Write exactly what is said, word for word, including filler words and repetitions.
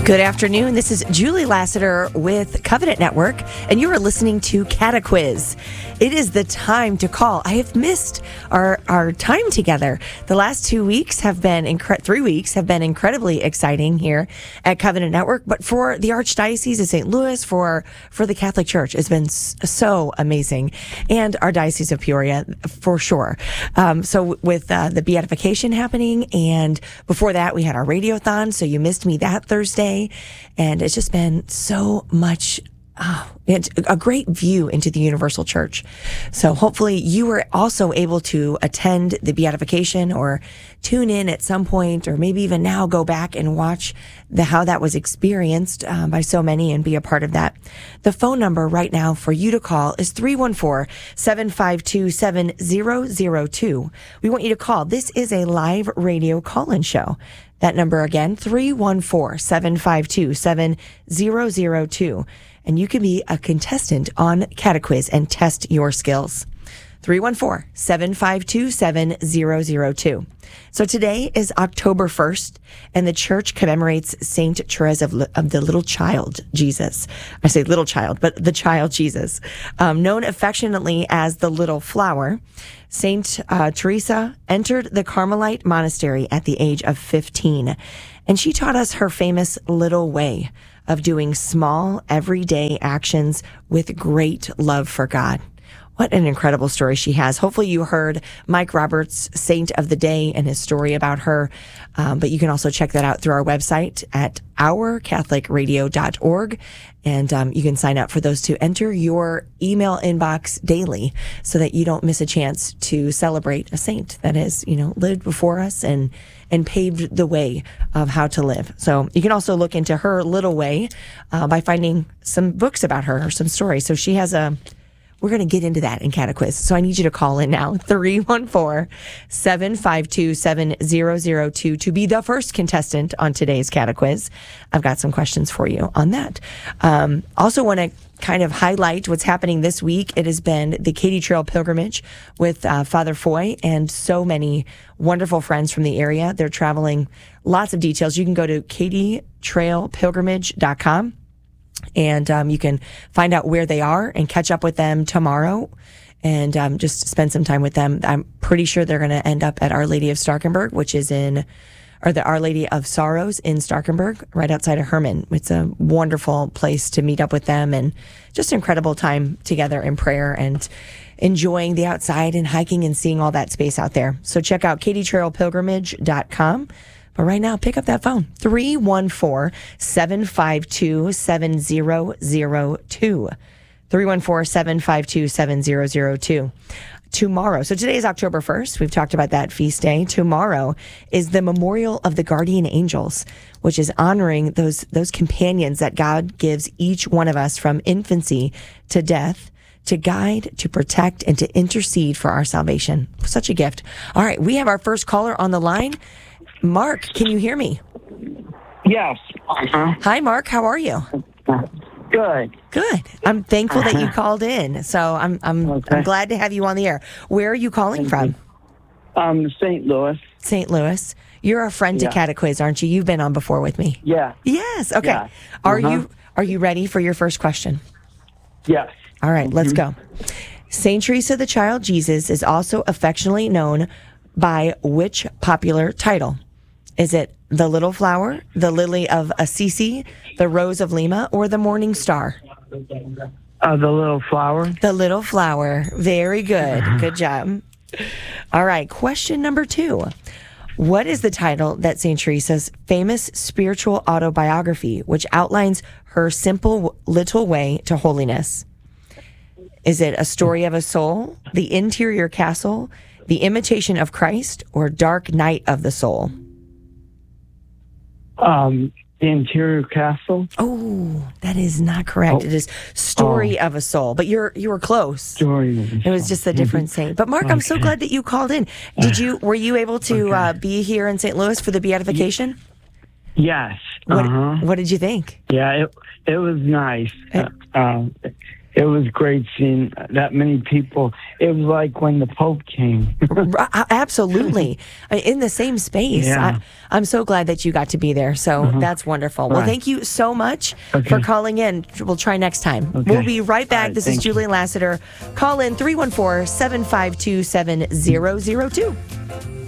Good afternoon. This is Julie Lassiter with Covenant Network, and you are listening to Catequiz. It is the time to call. I have missed our, our time together. The last two weeks have been, incre- three weeks have been incredibly exciting here at Covenant Network, but for the Archdiocese of Saint Louis, for, for the Catholic Church, it's been s- so amazing. And our Diocese of Peoria, for sure. Um, so with uh, the beatification happening, and before that, we had our radiothon, so you missed me that Thursday. And it's just been so much, oh, it's a great view into the Universal Church. So hopefully you were also able to attend the beatification or tune in at some point, or maybe even now go back and watch the how that was experienced uh, by so many and be a part of that. The phone number right now for you to call is three one four, seven five two, seven zero zero two. We want you to call. This is a live radio call-in show. That number again, three one four, seven five two, seven zero zero two. And you can be a contestant on Catequiz and test your skills. three one four, seven five two, seven zero zero two. So today is October first, and the church commemorates Saint Therese of, of the Little Child Jesus. I say little child, but the child Jesus. Um, known affectionately as the Little Flower, Saint uh, Teresa entered the Carmelite monastery at the age of fifteen, and she taught us her famous little way of doing small, everyday actions with great love for God. What an incredible story she has. Hopefully you heard Mike Roberts' Saint of the Day and his story about her. Um, but you can also check that out through our website at our catholic radio dot org. And um, you can sign up for those to enter your email inbox daily so that you don't miss a chance to celebrate a saint that has, you know, lived before us and and paved the way of how to live. So you can also look into her little way uh, by finding some books about her or some stories. So she has a We're going to get into that in Catequiz. So I need you to call in now, three one four, seven five two, seven zero zero two to be the first contestant on today's Catequiz. I've got some questions for you on that. Um, also want to kind of highlight what's happening this week. It has been the Katy Trail Pilgrimage with uh, Father Foy and so many wonderful friends from the area. They're traveling. Lots of details. You can go to katy trail pilgrimage dot com. And um, you can find out where they are and catch up with them tomorrow and um, just spend some time with them. I'm pretty sure they're going to end up at Our Lady of Starkenburg, which is in, or the Our Lady of Sorrows in Starkenburg, right outside of Herman. It's a wonderful place to meet up with them and just incredible time together in prayer and enjoying the outside and hiking and seeing all that space out there. So check out katy trail pilgrimage dot com. But right now, pick up that phone, three one four, seven five two, seven zero zero two. three one four, seven five two, seven zero zero two. Tomorrow, so today is October first. We've talked about that feast day. Tomorrow is the Memorial of the Guardian Angels, which is honoring those, those companions that God gives each one of us from infancy to death, to guide, to protect, and to intercede for our salvation. Such a gift. All right, we have our first caller on the line. Mark, can you hear me? Yes. Uh-huh. Hi, Mark. How are you? Good. Good. I'm thankful that you called in. So I'm I'm Okay. I'm glad to have you on the air. Where are you calling from? Um, Saint Louis. Saint Louis. You're a friend Yeah. to Catequiz, aren't you? You've been on before with me. Yeah. Yes. Okay. Yeah. Are Uh-huh. you are you ready for your first question? Yes. All right, let's go. Saint Teresa the Child Jesus is also affectionately known by which popular title? Is it the Little Flower, the Lily of Assisi, the Rose of Lima, or the Morning Star? Uh, the Little Flower. The Little Flower. Very good. Good job. All right, question number two. What is the title that Saint Teresa's famous spiritual autobiography, which outlines her simple little way to holiness? Is it A Story of a Soul, The Interior Castle, The Imitation of Christ, or Dark Night of the Soul? Um, the Interior Castle. Oh, that is not correct. Oh. It is Story Oh. of a Soul, but you're you were close. Story. of a It was Soul. just a different saint. But Mark, I'm so Okay. glad that you called in. Did you were you able to Okay. uh, be here in Saint Louis for the beatification? Yes. What, Uh huh. what did you think? Yeah. It it was nice. Uh, Uh, um, It was great seeing that many people. It was like when the Pope came. R- Absolutely. In the same space. Yeah. I, I'm so glad that you got to be there. So that's wonderful. Well, Right. thank you so much Okay. for calling in. We'll try next time. Okay. We'll be right back. All right, this is thank you. Julie Lassiter. Call in three one four, seven five two, seven zero zero two.